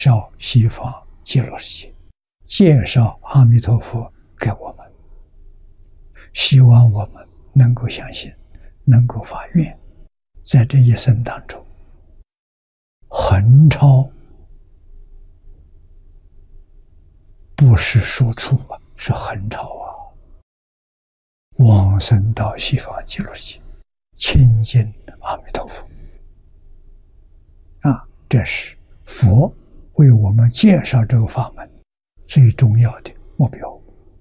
绍西方极乐世界，介绍阿弥陀佛给我们，希望我们能够相信，能够发愿，在这一生当中横超不是输出啊，是横超啊，往生到西方极乐世界，亲近阿弥陀佛啊，这是佛为我们介绍这个法门最重要的目标。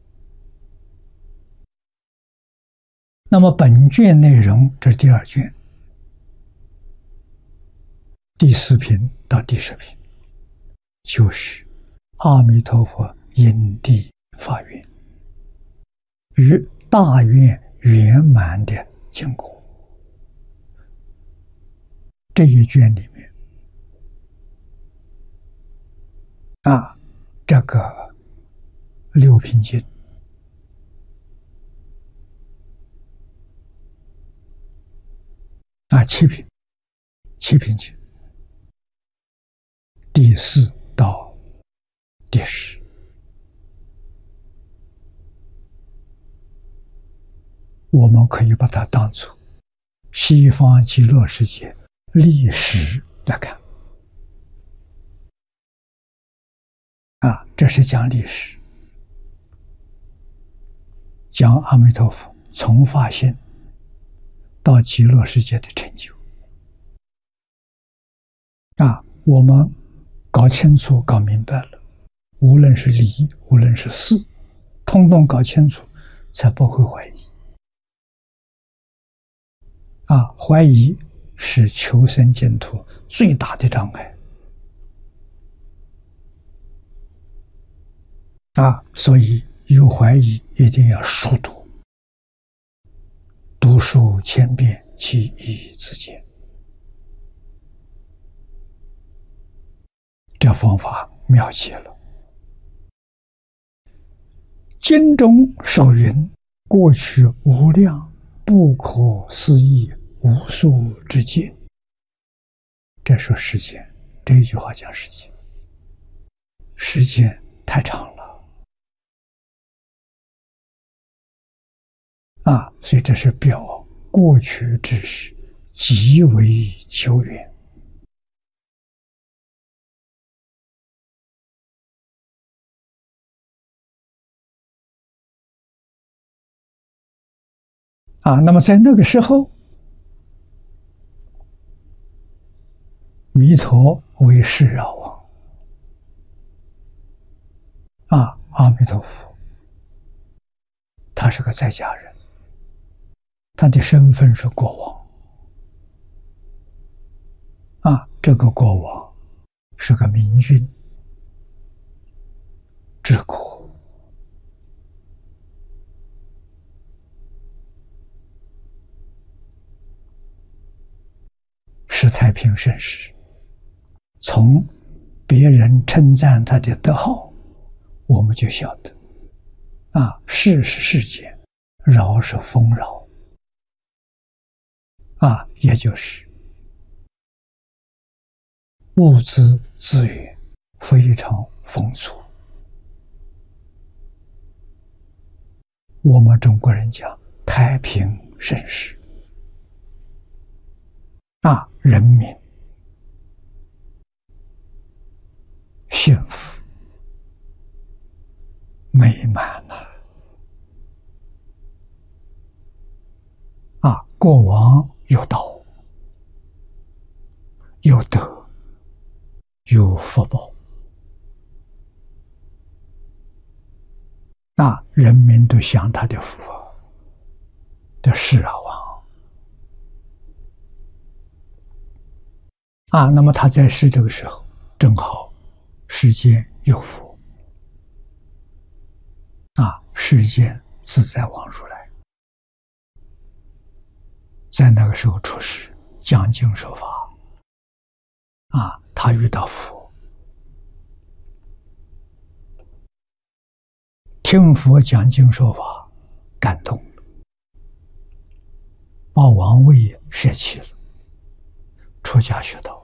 那么本卷内容，这是第2卷第4品到第10品，就是阿弥陀佛因地发愿与大愿圆满的经过。这一卷里面这个6品经7品经第4到第10，我们可以把它当作西方极乐世界历史来看这是讲历史，讲阿弥陀佛从发心到极乐世界的成就我们搞清楚搞明白了，无论是理无论是事，通通搞清楚，才不会怀疑怀疑是求生净土最大的障碍所以有怀疑一定要熟读，读数千遍，其义自见。这方法妙极了。经中首云：过去无量不可思议无数之界。这说时间，这一句话讲时间，时间太长了所以这是表过去之事极为久远那么在那个时候，弥陀为世绕王阿弥陀佛他是个在家人，他的身份是国王这个国王是个明君治国是太平盛世，从别人称赞他的德号，我们就晓得世是世间，饶是丰饶也就是物资资源非常丰足。我们中国人讲太平盛世人民幸福美满了国王有道有德有福报人民都享他的福的世王那么他在世这个时候正好世间有佛世间自在王如来在那个时候出世讲经说法他遇到佛，听佛讲经说法感动了，把王位舍弃了，出家学道